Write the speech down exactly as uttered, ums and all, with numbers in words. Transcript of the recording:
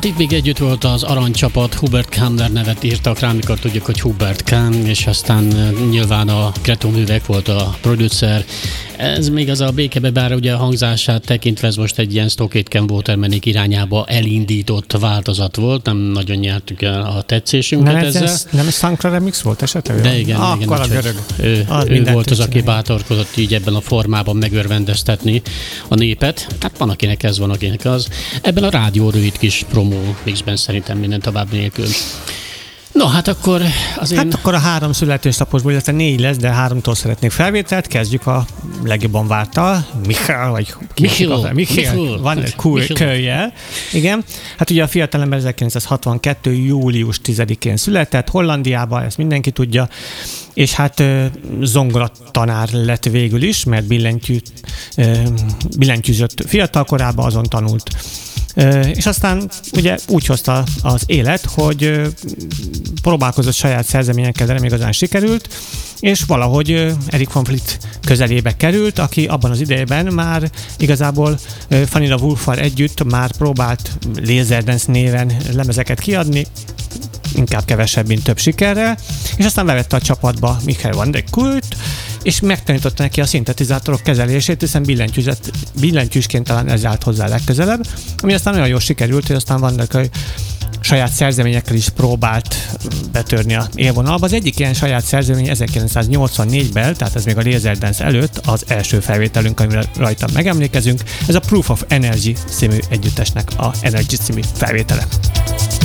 Hát itt még együtt volt az aranycsapat, Hubert Kander nevet írtak rá, amikor tudjuk, hogy Hubert Kahn, és aztán nyilván a Creto művek volt a producer. Ez még az a békebe, bár ugye a hangzását tekintve ez most egy ilyen Stock Aitken Watermanik irányába elindított változat volt, nem nagyon nyertük el a tetszésünket nem ezzel. Ez, nem ez Sankra remix volt esetleg? De igen, ah, igen. Akkor a görög. Ő, az ő volt az, aki csinálja. bátorkodott így ebben a formában megörvendeztetni a népet. Hát van, akinek ez, van, akinek az. Ebben a rádió rövid kis promó mixben szerintem minden tovább nélkül. No, hát akkor az én... Hát akkor a három születésnaposból, illetve négy lesz, de háromtól szeretnék felvételt. Kezdjük a legjobban vártal. Michael, vagy Michael. Michael. Van egy cool kölyjel. Igen. Hát ugye a fiatalember ezerkilencszázhatvankettő. július tizedikén született Hollandiában, ezt mindenki tudja. És hát zongoratanár lett végül is, mert billentyű, billentyűzött fiatal korában, azon tanult. És aztán ugye úgy hozta az élet, hogy próbálkozott saját szerzeményekkel, de nem igazán sikerült, és valahogy Eric Van Fleet közelébe került, aki abban az idejében már igazából Vanilla Wolffal együtt már próbált Laserdance néven lemezeket kiadni, inkább kevesebb, mint több sikerrel, és aztán bevette a csapatba Michael van der Kult, és megtanította neki a szintetizátorok kezelését, hiszen billentyűsként talán ez állt hozzá legközelebb, ami aztán olyan jól sikerült, hogy aztán vannak saját szerzeményekkel is próbált betörni a élvonalba. Az egyik ilyen saját szerzemény ezerkilencszáznyolcvannégyben, tehát ez még a Laserdance előtt az első felvételünk, amire rajta megemlékezünk. Ez a Proof of Energy című együttesnek a Energy című felvétele.